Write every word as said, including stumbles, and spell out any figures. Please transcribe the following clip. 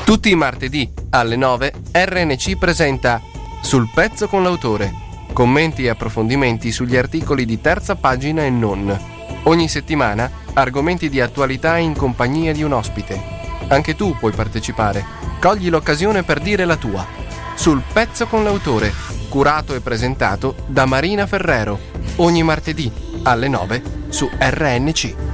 Tutti i martedì alle nove R N C presenta Sul pezzo con l'autore. Commenti e approfondimenti sugli articoli di terza pagina e non. Ogni settimana argomenti di attualità in compagnia di un ospite. Anche tu puoi partecipare. Cogli l'occasione per dire la tua. Sul pezzo con l'autore, curato e presentato da Marina Ferrero. Ogni martedì alle nove su R N C.